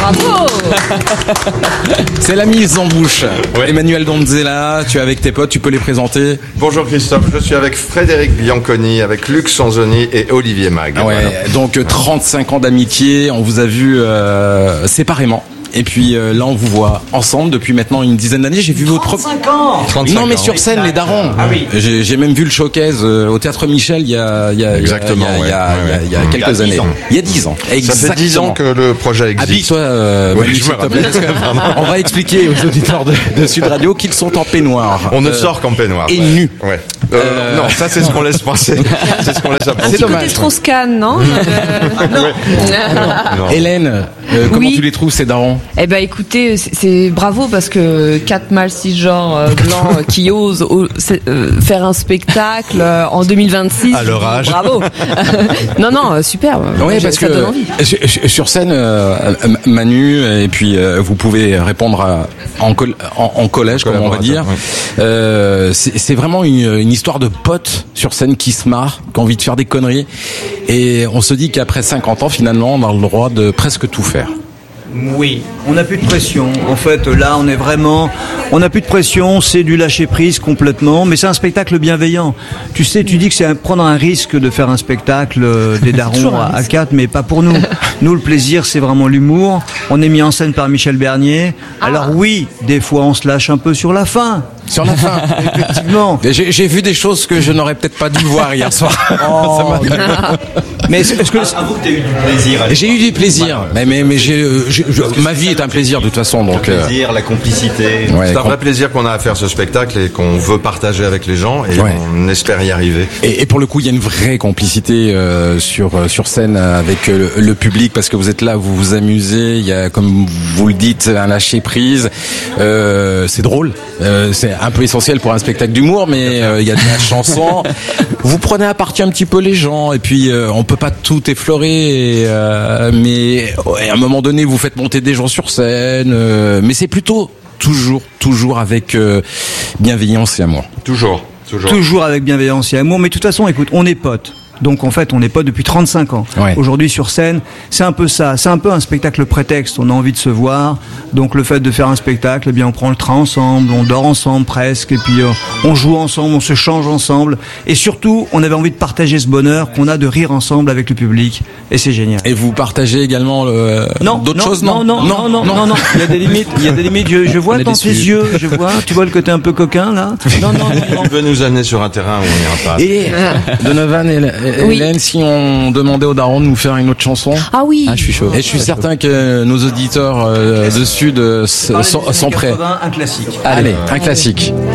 Bravo. C'est la mise en bouche. Ouais. Emmanuel Donzella, tu es avec tes potes, tu peux les présenter. Bonjour Christophe, je suis avec Frédéric Bianconi, avec Luc Sanzoni et Olivier Mag. Ouais, voilà. Donc 35 ans d'amitié, on vous a vu séparément. Et puis là, on vous voit ensemble depuis maintenant une dizaine d'années. J'ai vu votre 35 ans. 35 non, mais sur scène, les darons. Ah oui. J'ai même vu le showcase au Théâtre Michel il y a quelques années. Il y a 10 ans. Exactement. Ça fait 10 ans que le projet existe. Habille-toi, s'il te plaît. On va expliquer aux auditeurs de Sud Radio qu'ils sont en peignoir. On ne sort qu'en peignoir. Et nus. Ouais. Non, ça c'est ce qu'on laisse penser. C'est ce qu'on laisse penser. C'est dommage. Strauss-Kahn, non? Non. Hélène, comment tu les trouves ces darons? Eh ben écoutez, c'est bravo parce que 4 mâles cisgenres blancs qui osent faire un spectacle en 2026. À leur âge. Bravo. Non, super. Oui, parce que donne envie. Sur scène, Manu, et puis vous pouvez répondre en collège, comme on va dire. Oui. C'est vraiment une histoire de potes sur scène qui se marrent, qui ont envie de faire des conneries. Et on se dit qu'après 50 ans, finalement, on a le droit de presque tout faire. Oui, on n'a plus de pression. En fait, là, on n'a plus de pression, c'est du lâcher prise complètement, mais c'est un spectacle bienveillant. Tu sais, tu dis que c'est prendre un risque de faire un spectacle des darons à 4, mais pas pour nous. Nous, le plaisir, c'est vraiment l'humour. On est mis en scène par Michel Bernier. Alors oui, des fois, on se lâche un peu sur la fin. Sur la fin, effectivement. J'ai vu des choses que je n'aurais peut-être pas dû voir hier soir. Oh, mais est-ce que avoue que tu as eu du plaisir? J'ai eu du plaisir, mais ma vie est un plaisir de toute façon. Donc le plaisir, la complicité. Ouais, c'est un vrai plaisir qu'on a à faire ce spectacle et qu'on veut partager avec les gens et on espère y arriver. Et pour le coup, il y a une vraie complicité sur scène avec le public parce que vous êtes là, vous vous amusez. Il y a, comme vous le dites, un lâcher prise. C'est drôle. C'est un peu essentiel pour un spectacle d'humour, mais il y a de la chanson. Vous prenez à partie un petit peu les gens, et puis on peut pas tout effleurer, mais à un moment donné, vous faites monter des gens sur scène, mais c'est plutôt toujours avec bienveillance et amour. Toujours avec bienveillance et amour, mais de toute façon, écoute, on est potes. Donc en fait, on est potes depuis 35 ans. Ouais. Aujourd'hui sur scène, c'est un peu ça. C'est un peu un spectacle prétexte. On a envie de se voir. Donc le fait de faire un spectacle, eh bien on prend le train ensemble, on dort ensemble presque, et puis on joue ensemble, on se change ensemble. Et surtout, on avait envie de partager ce bonheur qu'on a de rire ensemble avec le public. Et c'est génial. Et vous partagez également d'autres choses? Non. Il y a des limites. Je vois dans tes yeux. Tu vois le côté un peu coquin là. Non. Il veut nous amener sur un terrain où on n'ira pas. Et Donovan Hélène, si on demandait aux darons de nous faire une autre chanson? Ah oui. Je suis chaud. Et je suis certain que nos auditeurs de Sud sont prêts. Un classique. Allez, un classique.